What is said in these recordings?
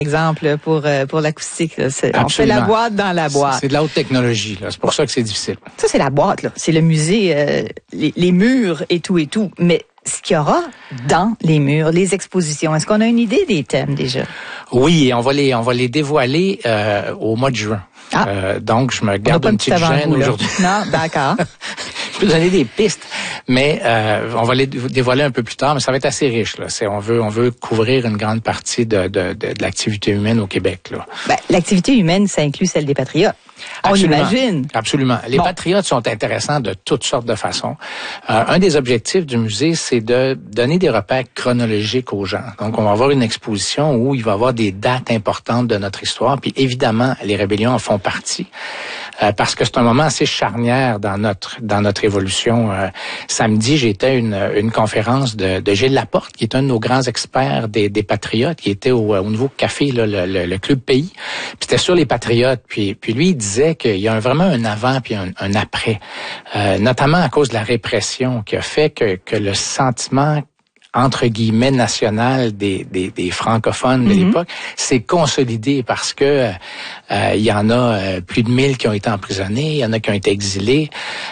exemple, pour l'acoustique. On fait la boîte dans la boîte. C'est de la haute technologie, là. C'est pour ça que c'est difficile. Ça, c'est la boîte, là. C'est le musée, les murs et tout. Mais ce qu'il y aura dans les murs, les expositions, est-ce qu'on a une idée des thèmes déjà? Oui, et on va les dévoiler au mois de juin. Donc, je me garde une petite gêne aujourd'hui. Non, d'accord. Je peux donner des pistes, mais on va les dévoiler un peu plus tard, mais ça va être assez riche, là. On veut couvrir une grande partie de l'activité humaine au Québec, là. L'activité humaine, ça inclut celle des patriotes. Absolument. On imagine. Absolument. Les patriotes sont intéressants de toutes sortes de façons. Un des objectifs du musée, c'est de donner des repères chronologiques aux gens. Donc, on va avoir une exposition où il va y avoir des dates importantes de notre histoire. Puis, évidemment, les rébellions en font partie. Parce que c'est un moment assez charnière dans notre évolution. Samedi, j'étais à une conférence de Gilles Laporte, qui est un de nos grands experts des patriotes, qui était au nouveau café, là, le Club Pays. Puis c'était sur les patriotes. Puis lui, il disait qu'il y a vraiment un avant puis un après, notamment à cause de la répression qui a fait que le sentiment entre guillemets national des francophones de l'époque s'est consolidé parce que il y en a plus de 1000 qui ont été emprisonnés, il y en a qui ont été exilés,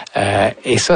et ça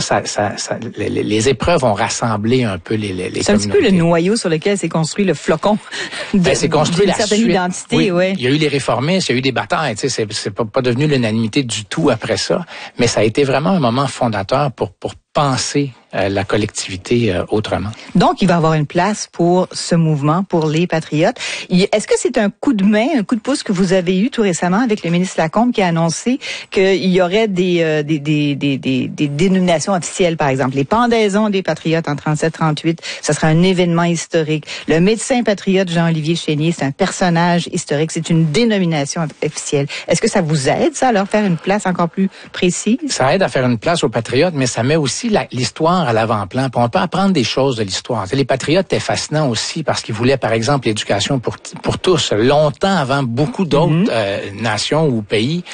les épreuves ont rassemblé un peu les communautés. C'est un petit peu le noyau sur lequel s'est construit le flocon c'est construit d'une certaine identité. Oui, ouais. Il y a eu les réformistes, il y a eu des batailles, tu sais, c'est pas devenu l'unanimité du tout après ça, mais ça a été vraiment un moment fondateur pour penser la collectivité autrement. Donc, il va y avoir une place pour ce mouvement, pour les patriotes. Est-ce que c'est un coup de main, un coup de pouce que vous avez eu tout récemment avec le ministre Lacombe qui a annoncé qu'il y aurait des dénominations officielles, par exemple, les pendaisons des patriotes en 37-38, ça sera un événement historique. Le médecin patriote Jean-Olivier Chénier, c'est un personnage historique, c'est une dénomination officielle. Est-ce que ça vous aide, ça, à leur faire une place encore plus précise? Ça aide à faire une place aux patriotes, mais ça met aussi l'histoire à l'avant-plan. Puis on peut apprendre des choses de l'histoire. Les patriotes étaient fascinants aussi parce qu'ils voulaient, par exemple, l'éducation pour tous. Longtemps avant beaucoup d'autres nations ou pays,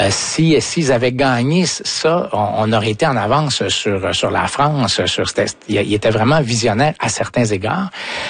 s'ils avaient gagné ça, on aurait été en avance sur la France. Ils étaient vraiment visionnaires à certains égards.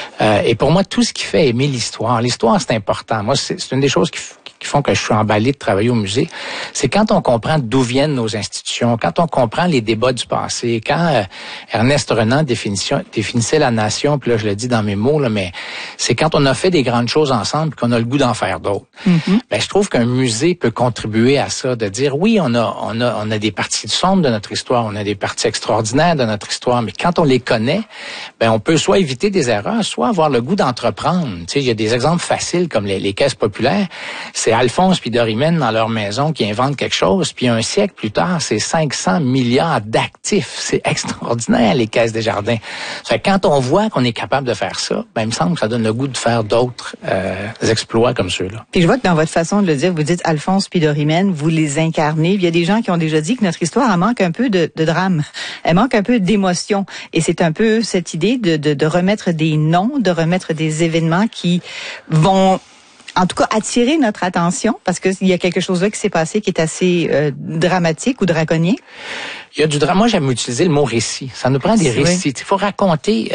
Et pour moi, tout ce qui fait aimer l'histoire, c'est important. Moi, c'est une des choses qui font que je suis emballé de travailler au musée, c'est quand on comprend d'où viennent nos institutions, quand on comprend les débats du passé, quand Ernest Renan définissait la nation, puis là je le dis dans mes mots, là, mais c'est quand on a fait des grandes choses ensemble qu'on a le goût d'en faire d'autres. Ben, je trouve qu'un musée peut contribuer à ça, de dire oui, on a des parties sombres de notre histoire, on a des parties extraordinaires de notre histoire, mais quand on les connaît, ben on peut soit éviter des erreurs, soit avoir le goût d'entreprendre. Tu sais, il y a des exemples faciles comme les caisses populaires. C'est Alphonse puis Dorimène dans leur maison qui inventent quelque chose, puis un siècle plus tard, c'est 500 milliards d'actifs. C'est extraordinaire, les caisses des jardins. Fait que quand on voit qu'on est capable de faire ça, ben il me semble que ça donne le goût de faire d'autres exploits comme ceux-là. Puis je vois que dans votre façon de le dire, vous dites Alphonse puis Dorimène, vous les incarnez. Il y a des gens qui ont déjà dit que notre histoire, elle manque un peu de drame. Elle manque un peu d'émotion. Et c'est un peu cette idée de remettre des noms, de remettre des événements qui vont en tout cas attirer notre attention, parce qu'il y a quelque chose là qui s'est passé qui est assez dramatique ou draconien. Il y a du drame. Moi, j'aime utiliser le mot récit. Ça nous prend des récits. Il faut raconter.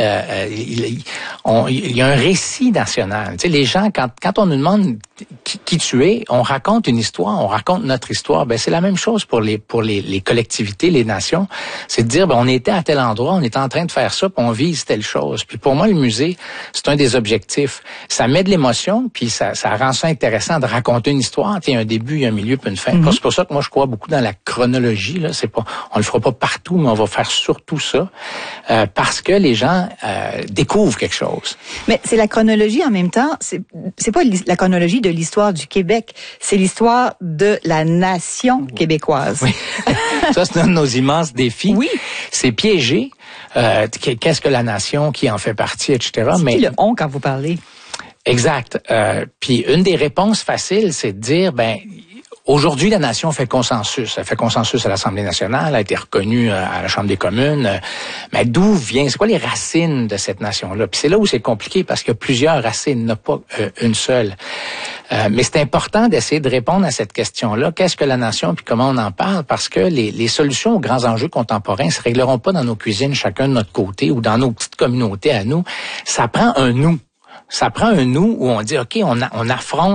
Il y a un récit national. Tu sais, les gens, quand on nous demande qui tu es, on raconte une histoire, on raconte notre histoire. Ben c'est la même chose pour les collectivités, les nations. C'est de dire, ben on était à tel endroit, on était en train de faire ça, puis on vise telle chose. Puis pour moi, le musée, c'est un des objectifs. Ça met de l'émotion, puis ça rend ça intéressant de raconter une histoire. Il y a un début, il y a un milieu, puis une fin. C'est pour ça que moi je crois beaucoup dans la chronologie. Là, c'est pas, on le fera pas partout, mais on va faire surtout ça parce que les gens découvrent quelque chose. Mais c'est la chronologie en même temps. C'est pas la chronologie de l'histoire du Québec, c'est l'histoire de la nation québécoise. Oui. Ça, c'est un de nos immenses défis. Oui. C'est piégé. Qu'est-ce que la nation, qui en fait partie, etc. C'est qui le on quand vous parlez? Exact. Puis une des réponses faciles, c'est de dire, aujourd'hui, la nation fait consensus. Elle fait consensus à l'Assemblée nationale, elle a été reconnue à la Chambre des communes. Mais d'où vient, c'est quoi les racines de cette nation-là? Puis c'est là où c'est compliqué parce qu'il y a plusieurs racines, n'a pas une seule. Mais c'est important d'essayer de répondre à cette question-là. Qu'est-ce que la nation, puis comment on en parle? Parce que les solutions aux grands enjeux contemporains se régleront pas dans nos cuisines, chacun de notre côté, ou dans nos petites communautés à nous. Ça prend un nous. Ça prend un nous où on dit, OK, on affronte